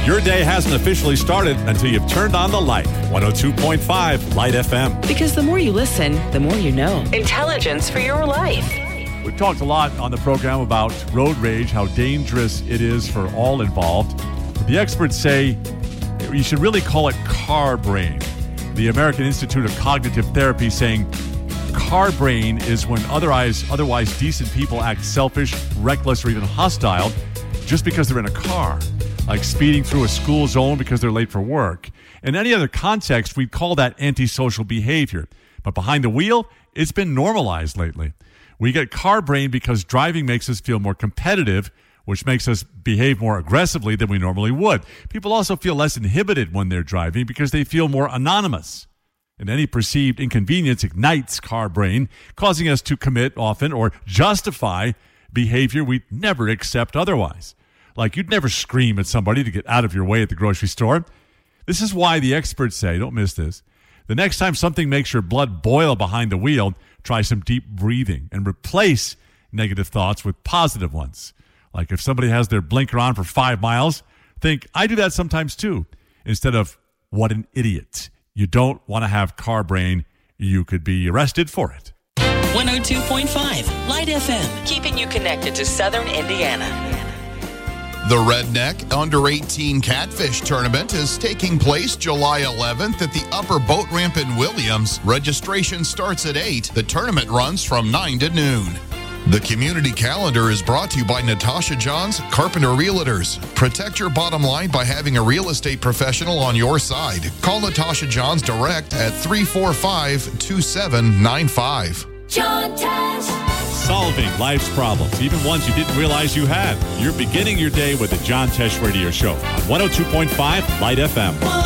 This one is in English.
Your day hasn't officially started until you've turned on the light. 102.5 Light FM. Because the more you listen, the more you know. Intelligence for your life. We've talked a lot on the program about road rage, how dangerous it is for all involved. But the experts say you should really call it car brain. The American Institute of Cognitive Therapy saying car brain is when otherwise decent people act selfish, reckless, or even hostile just because they're in a car, like speeding through a school zone because they're late for work. In any other context, we'd call that antisocial behavior. But behind the wheel, it's been normalized lately. We get car brain because driving makes us feel more competitive, which makes us behave more aggressively than we normally would. People also feel less inhibited when they're driving because they feel more anonymous. And any perceived inconvenience ignites car brain, causing us to commit often or justify behavior we'd never accept otherwise. Like you'd never scream at somebody to get out of your way at the grocery store. This is why the experts say, don't miss this, the next time something makes your blood boil behind the wheel, try some deep breathing and replace negative thoughts with positive ones. Like if somebody has their blinker on for 5 miles, think, I do that sometimes too, instead of, what an idiot. You don't want to have car brain. You could be arrested for it. 102.5 Light FM, keeping you connected to Southern Indiana. The Redneck Under-18 Catfish Tournament is taking place July 11th at the Upper Boat Ramp in Williams. Registration starts at 8. The tournament runs from 9 to noon. The community calendar is brought to you by Natasha Johns, Carpenter Realtors. Protect your bottom line by having a real estate professional on your side. Call Natasha Johns direct at 345-2795. John Tesh. Solving life's problems, even ones you didn't realize you had. You're beginning your day with the John Tesh Radio Show on 102.5 Light FM.